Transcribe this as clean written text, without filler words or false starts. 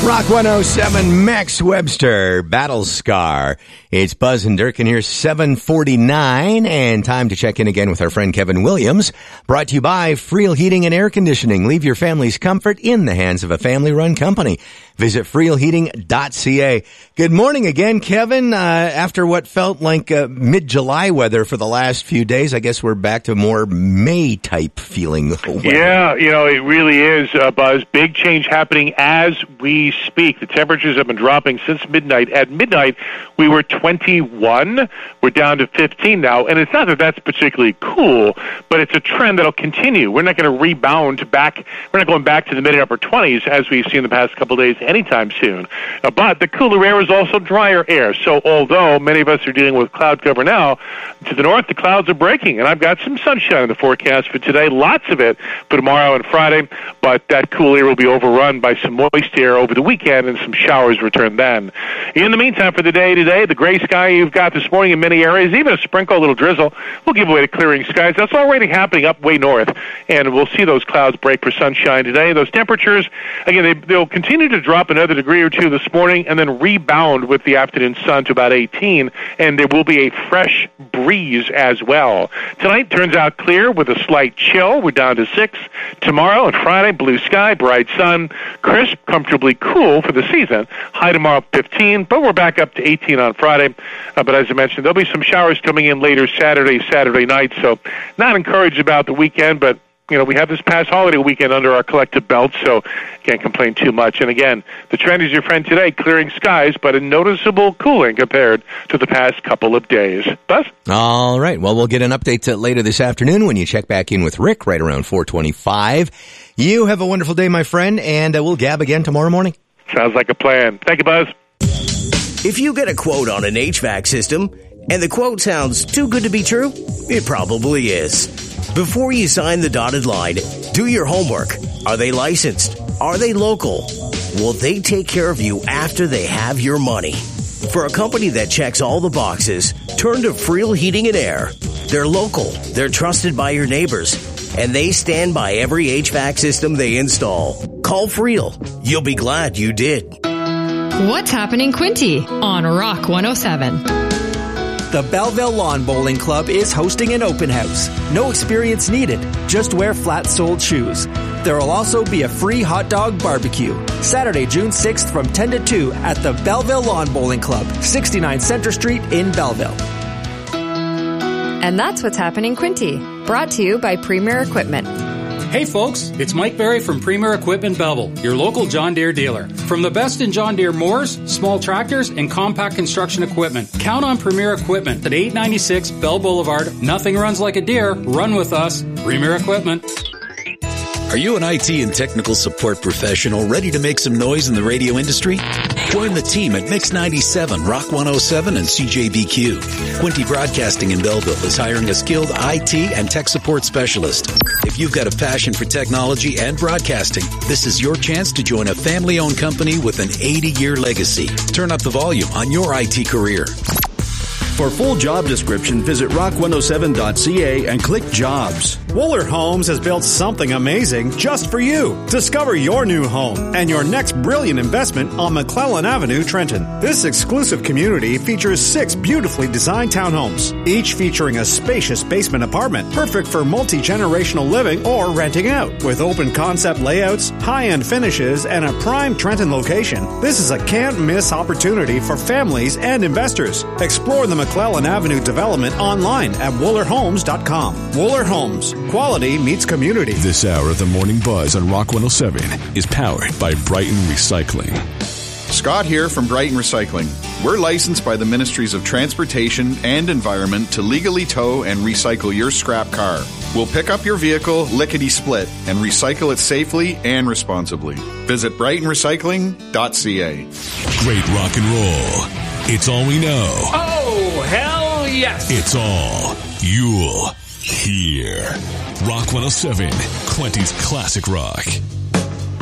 Rock 107, Max Webster, Battle Scar. It's Buzz and Dirk in here, 7:49, and time to check in again with our friend Kevin Williams. Brought to you by Friel Heating and Air Conditioning. Leave your family's comfort in the hands of a family-run company. Visit frielheating.ca. Good morning again, Kevin. After what felt like mid-July weather for the last few days, I guess we're back to more May-type feeling weather. Yeah, it really is, Buzz. Big change happening as we speak. The temperatures have been dropping since midnight. At midnight, we were 21. We're down to 15 now, and it's not that that's particularly cool, but it's a trend that'll continue. We're not going to rebound back. We're not going back to the mid and upper 20s as we've seen the past couple of days anytime soon. But the cooler air is also drier air. So although many of us are dealing with cloud cover now, to the north the clouds are breaking, and I've got some sunshine in the forecast for today, lots of it for tomorrow and Friday, but that cool air will be overrun by some moist air over the weekend and some showers return then. In the meantime, for the day today, the gray sky you've got this morning in many areas, even a sprinkle, a little drizzle, will give way to clearing skies. That's already happening up way north, and we'll see those clouds break for sunshine today. Those temperatures, again, they'll continue to drop another degree or two this morning and then rebound with the afternoon sun to about 18, and there will be a fresh breeze as well. Tonight turns out clear with a slight chill. We're down to 6. Tomorrow and Friday, blue sky, bright sun, crisp, comfortably cool for the season. High tomorrow, 15, but we're back up to 18 on Friday. But as I mentioned, there'll be some showers coming in later Saturday night, so not encouraged about the weekend, but we have this past holiday weekend under our collective belt, so can't complain too much. And again, the trend is your friend today, clearing skies, but a noticeable cooling compared to the past couple of days. Buzz? All right. Well, we'll get an update later this afternoon when you check back in with Rick right around 4:25. You have a wonderful day, my friend, and we'll gab again tomorrow morning. Sounds like a plan. Thank you, Buzz. If you get a quote on an HVAC system, and the quote sounds too good to be true, it probably is. Before you sign the dotted line, do your homework. Are they licensed? Are they local? Will they take care of you after they have your money? For a company that checks all the boxes, turn to Friel Heating and Air. They're local, they're trusted by your neighbors, and they stand by every HVAC system they install. Call Friel. You'll be glad you did. What's happening, Quinty, on Rock 107? The Belleville Lawn Bowling Club is hosting an open house. No experience needed. Just wear flat-soled shoes. There will also be a free hot dog barbecue. Saturday, June 6th from 10 to 2 at the Belleville Lawn Bowling Club, 69 Center Street in Belleville. And that's what's happening, Quinty. Brought to you by Premier Equipment. Hey folks, it's Mike Berry from Premier Equipment Belleville, your local John Deere dealer. From the best in John Deere mowers, small tractors, and compact construction equipment, count on Premier Equipment at 896 Bell Boulevard. Nothing runs like a Deere. Run with us. Premier Equipment. Are you an IT and technical support professional ready to make some noise in the radio industry? Join the team at Mix 97, Rock 107, and CJBQ. Quinty Broadcasting in Belleville is hiring a skilled IT and tech support specialist. If you've got a passion for technology and broadcasting, this is your chance to join a family-owned company with an 80-year legacy. Turn up the volume on your IT career. For full job description, visit rock107.ca and click Jobs. Wooler Homes has built something amazing just for you. Discover your new home and your next brilliant investment on McClellan Avenue, Trenton. This exclusive community features 6 beautifully designed townhomes, each featuring a spacious basement apartment, perfect for multi-generational living or renting out. With open concept layouts, high-end finishes, and a prime Trenton location, this is a can't-miss opportunity for families and investors. Explore the McClellan Avenue development online at woolerhomes.com. Wooler Homes. Quality meets community. This hour of the Morning Buzz on Rock 107 is powered by Brighton Recycling. Scott here from Brighton Recycling. We're licensed by the Ministries of Transportation and Environment to legally tow and recycle your scrap car. We'll pick up your vehicle lickety-split and recycle it safely and responsibly. Visit brightonrecycling.ca. Great rock and roll. It's all we know. Oh, hell yes. It's all you'll hear. Rock 107, Quinty's classic rock.